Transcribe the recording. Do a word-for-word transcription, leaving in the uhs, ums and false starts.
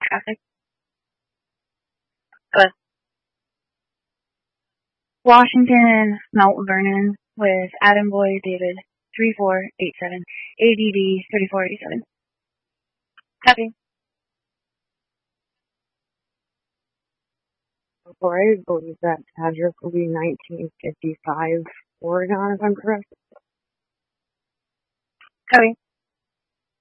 traffic. Hello. Washington, Mount Vernon with Adam Boy David three four eight seven, A D B three four eight seven. Copy. Before I believe that address will be nineteen fifty-five Oregon, if I'm correct. Copy.